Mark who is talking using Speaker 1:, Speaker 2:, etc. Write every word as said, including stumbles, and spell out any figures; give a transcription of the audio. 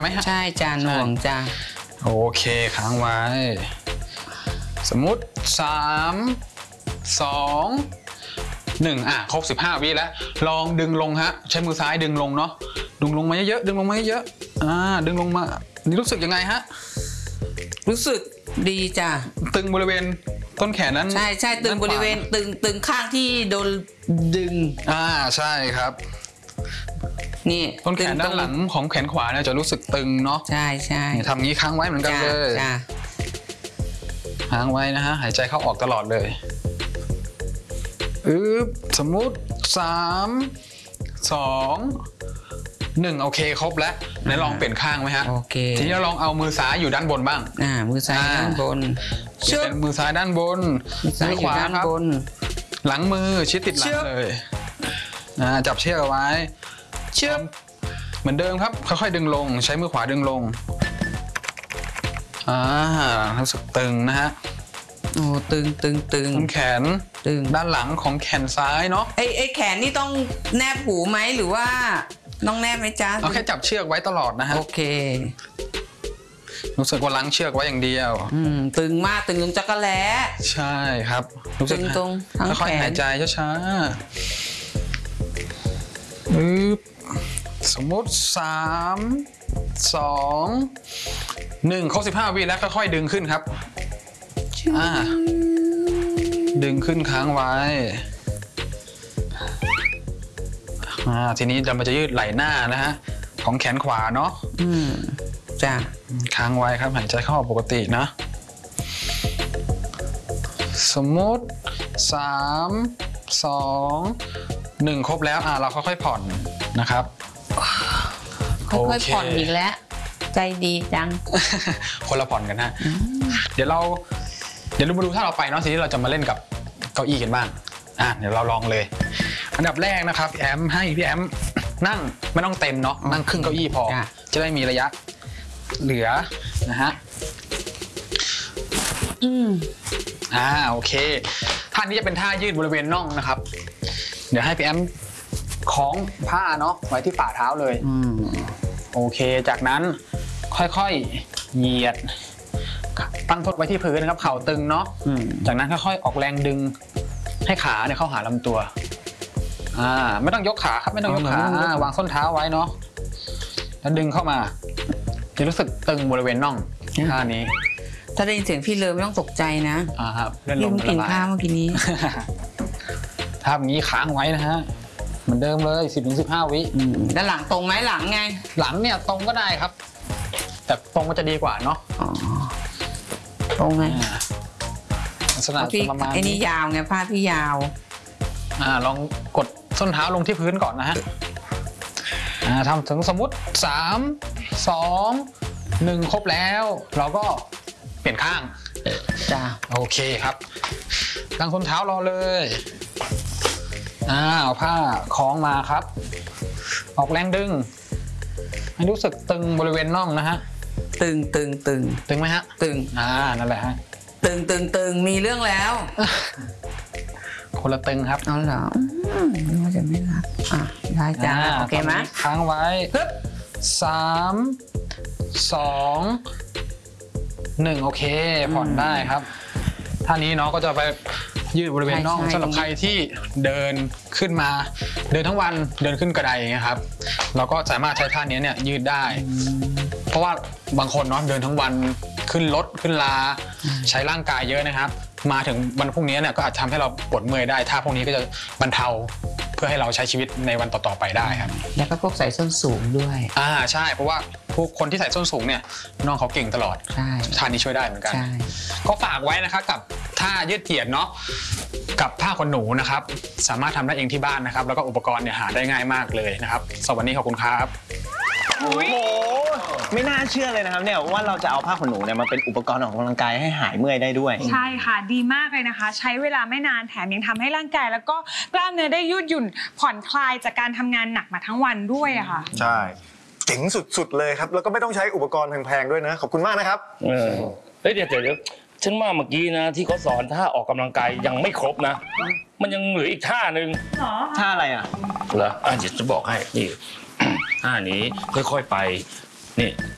Speaker 1: ไหมฮะ
Speaker 2: ใช่จ้าหน่วงจ้า
Speaker 1: โอเคค้างไว้สมมุติสามสองหนึ่งอ่ะครบสิบห้าวิแล้วลองดึงลงฮะใช้มือซ้ายดึงลงเนาะดึงลงมาเยอะๆดึงลงมาเยอะๆอ่าดึงลงมานี่รู้สึกยังไงฮะ
Speaker 2: รู้สึกดีจ้า
Speaker 1: ตึงบริเวณต้นแขนนั้น
Speaker 2: ใช่ใช่ตึงบริเวณตึงตึงข้างที่โดนดึง
Speaker 1: อ่าใช่ครับ
Speaker 2: นี่
Speaker 1: ต้นแขนด้านหลังของแขนขวาเนี่ยจะรู้สึกตึงเนาะ
Speaker 2: ใช่ใช่
Speaker 1: ทำงี้ค้างไว้เหมือนกันเลยค้างไว้นะฮะหายใจเข้าออกตลอดเลยอึ๊บสมมุติสามสองหนึ่งโอเคครบแล้วไหนลองเปลี่ยนข้างไหมฮะ
Speaker 2: โอเค
Speaker 1: ทีนี้เราลองเอามือซ้ายอยู่ด้านบนบ้าง
Speaker 2: อ่ามือซ้ายด้านบน
Speaker 1: เชื่อมือซ้ายด้านบน
Speaker 2: มือขวาครับ
Speaker 1: หลังมือชิดติดหลังเลยอ่าจับเชือกเอาไว้เชือกเหมือนเดิมครับค่อยๆดึงลงใช้มือขวาดึงลงอ่ารู้สึกตึงนะฮะ
Speaker 2: โอ้ตึงตึงตึง
Speaker 1: แขน
Speaker 2: ตึง
Speaker 1: ด้านหลังของแขนซ้ายเนาะ
Speaker 2: ไอ้ไอ้แขนนี่ต้องแนบหูไหมหรือว่าต้องแนบไหมจ๊ะ
Speaker 1: เอาแค่จับเชือกไว้ตลอดนะฮะ
Speaker 2: โอเค
Speaker 1: รู้สึกว่าล้างเชือกไว้อย่างเดียว
Speaker 2: อืมตึงมากตึงตรงจักรแล้
Speaker 1: ใช่ครับรู้สึก
Speaker 2: ตรงทั้งแขน
Speaker 1: ค่อยๆหายใจช้าๆอึ๊บสมมติสามสองหนึ่งครบสิบห้าวิแล้วค่อยๆดึงขึ้นครับอ่าดึงขึ้นค้างไว้อ่าทีนี้เราจะยืดไหล่หน้านะฮะของแขนขวาเนาะ
Speaker 2: อืมจ้ะ
Speaker 1: ค้างไว้ครับหายใจเข้าออกปกตินะสมมติสามสองหนึ่งครบแล้วอ่าเราค่อยๆผ่อนนะครับ
Speaker 2: ค่อยๆผ่อนอีกแล้วใจดีจัง
Speaker 1: คนละผ่อนกันฮะเดี๋ยวเราเดี๋ยวเรามาดูถ้าเราไปเนาะทีนี้เราจะมาเล่นกับเก้าอี้กันบ้างอ่ะเดี๋ยวเราลองเลยอันดับแรกนะครับแอมให้พี่แอมนั่งไม่ต้องเต็มเนาะนั่งครึ่งเก้าอี้พอจะได้มีระยะเหลือนะฮะ
Speaker 2: อืม
Speaker 1: อ่าโอเคท่านี้จะเป็นท่ายืดบริเวณน่องนะครับเดี๋ยวให้พี่แอมคล้องผ้าเนาะไว้ที่ฝ่าเท้าเลย
Speaker 2: อืม
Speaker 1: โอเคจากนั้นค่อยๆเหยียดตั้งทดไว้ที่พื้นนะครับเข่าตึงเนาะจากนั้นค่อยๆออกแรงดึงให้ขาเนี่ยเข้าหาลำตัวอ่าไม่ต้องยกขาครับไม่ต้องยกขาวางส้นเท้าไว้เนาะแล้วดึงเข้ามาจะรู้สึกตึงบริเวณน่องท่านี้
Speaker 2: ถ้าได้ยินเสียงพี่เลยไม่ต้องตกใจนะ
Speaker 1: อ่าครับ
Speaker 2: เล่นลมกินข้าวเมื่อกี้นี้
Speaker 1: ถ้าแบบนี้ค้างไว้นะฮะเหมือนเดิมเลยสิบถึงสิบห้าวิ
Speaker 2: ด้านหลังตรงไหมหลังไง
Speaker 1: หลังเนี่ยตรงก็ได้ครับแต่ตรงมันจะดีกว่าเนาะ
Speaker 2: ตรงไง
Speaker 1: ลักษณะประมาณ
Speaker 2: ไอ้นี่ยาวไงผ้าพี่ยาว
Speaker 1: อ่าลองกดส้นเท้าลงที่พื้นก่อนนะฮะอ่าทำถึงสมมุติสามสองหนึ่งครบแล้วเราก็เปลี่ยนข้าง
Speaker 2: จ้า
Speaker 1: โอเคครับตั้งส้นเท้ารอเลยอ่าเอาผ้าคล้องมาครับออกแรงดึงให้รู้สึกตึงบริเวณน่องนะฮะ
Speaker 2: ตึงตึงตึง
Speaker 1: ตึงไหมฮะ
Speaker 2: ตึง
Speaker 1: อ่านั่นแหละฮะ
Speaker 2: ตึงตึงตึงมีเรื่องแล้ว
Speaker 1: คนละตึงครับ
Speaker 2: เอาเหรอไม่ว่าจะไม่รักอ่ะได้จ้าโอเคไหม
Speaker 1: ค้างไว้ปึ๊บสามสองหนึ่งโอเคผ่อนได้ครับท่านี้เนาะก็จะไปยืดบริเวณน่องสำหรับใครที่เดินขึ้นมาเดินทั้งวันเดินขึ้นกระไดอย่างเงี้ยครับเราก็สามารถใช้ท่านี้เนี่ยยืดได้เพราะว่าบางคนเนาะเดินทั้งวันขึ้นรถขึ้นลาใช้ร่างกายเยอะนะครับมาถึงวันพรุ่งนี้เนี่ยก็อาจทำให้เราปวดเมื่อยได้ท่าพวกนี้ก็จะบรรเทาเพื่อให้เราใช้ชีวิตในวันต่อๆไปได้ครับ
Speaker 2: แล้วก็พวกใส่ส้นสูงด้วย
Speaker 1: อ่าใช่เพราะว่าพวกคนที่ใส่ส้นสูงเนี่ยน้องเขาเก่งตลอด
Speaker 2: ใช่
Speaker 1: ท่านี้ช่วยได้เหมือนกันก็ฝากไว้นะครับกับท่ายืดเหยียดเนาะกับผ้าขนหนูนะครับสามารถทำได้เองที่บ้านนะครับแล้วก็อุปกรณ์เนี่ยหาได้ง่ายมากเลยนะครับสวัสดีขอบคุณครับ
Speaker 3: โอ้โหไม่น่าเชื่อเลยนะครับเนี่ยว่าเราจะเอาผ้าขนหนูเนี่ยมาเป็นอุปกรณ์ออกกำลังกายให้หายเมื่อยได้ด้วย
Speaker 4: ใช่ค่ะดีมากเลยนะคะใช้เวลาไม่นานแถมยังทำให้ร่างกายแล้วก็กล้ามเนื้อได้ยืดหยุ่นผ่อนคลายจากการทำงานหนักมาทั้งวันด้วยอะค่ะ
Speaker 5: ใช่เจ๋งสุดๆเลยครับแล้วก็ไม่ต้องใช้อุปกรณ์แพงๆด้วยนะขอบคุณมากนะครับ
Speaker 6: เออเฮ้ยเดี๋ยวเดี๋ยวฉันว่าเมื่อกี้นะที่เขาสอนท่าออกกำลังกายยังไม่ครบนะมันยังเหลืออีกท่าหนึ่ง
Speaker 3: ท่าอะไรอ่ะ
Speaker 6: เหรออ่ะเดี๋ยวจะบอกให้นี่ท่านี้ค่อยๆไปนี่